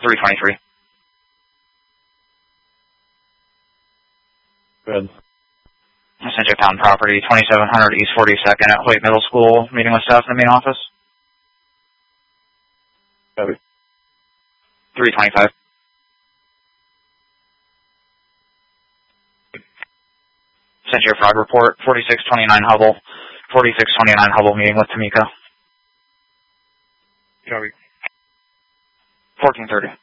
323. Good. Central Town Property, 2700 East 42nd at Hoyt Middle School, meeting with staff in the main office. Copy. 325. Sent your fraud report, 4629 Hubble. 4629 Hubble, meeting with Tamika. Copy. 1430.